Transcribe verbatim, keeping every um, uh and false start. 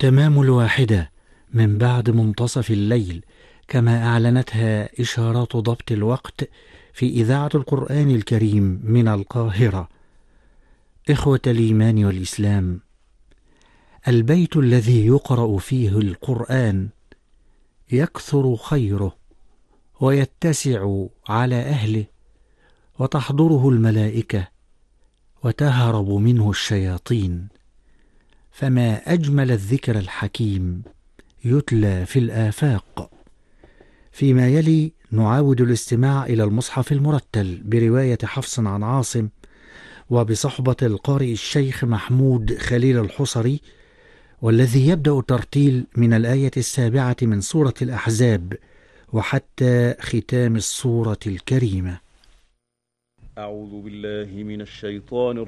تمام الواحدة من بعد منتصف الليل، كما أعلنتها إشارات ضبط الوقت في إذاعة القرآن الكريم من القاهرة. إخوة الإيمان والإسلام، البيت الذي يقرأ فيه القرآن يكثر خيره ويتسع على أهله، وتحضره الملائكة وتهرب منه الشياطين، فما أجمل الذكر الحكيم يتلى في الآفاق. فيما يلي نعاود الاستماع إلى المصحف المرتل برواية حفص عن عاصم، وبصحبة القارئ الشيخ محمود خليل الحصري، والذي يبدأ الترتيل من الآية السابعة من سورة الأحزاب وحتى ختام السورة الكريمة. أعوذ بالله من الشيطان